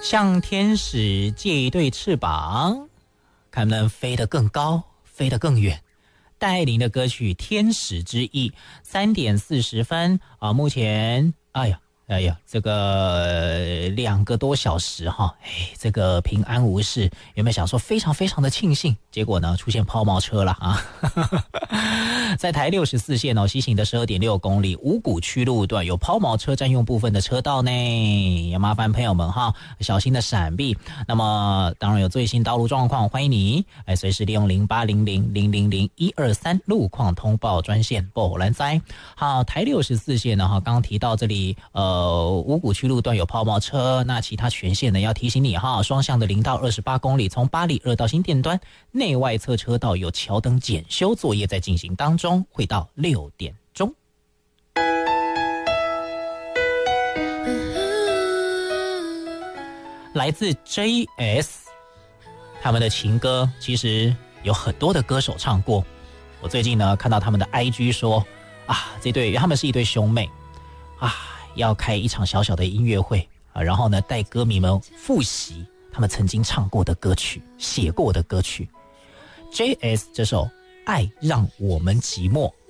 向天使借一对翅膀，看能飞得更高，飞得更远。戴琳的歌曲《天使之翼》3点40分啊，目前哎呀，这个2个多小时哈，这个平安无事，有没有想说非常非常的庆幸？结果呢，出现抛锚车了啊！在台64线西行的12.6公里五股区路段有抛锚车占用部分的车道呢，也麻烦朋友们哈，小心的闪避。那么当然有最新道路状况，欢迎你随时利用0800000123路况通报专线报蓝灾。好，台64线呢刚刚提到这里五股区路段有抛锚车，那其他全线呢要提醒你哈，双向的0到28公里，从8里2到新店端内外侧车道有桥灯检修作业在进行当中，会到6点钟。来自 JS 他们的情歌其实有很多的歌手唱过，我最近呢看到他们的 IG 说他们是一对兄妹要开一场小小的音乐会然后呢带歌迷们复习他们曾经唱过的歌曲，写过的歌曲。JS 这首《爱让我们寂寞》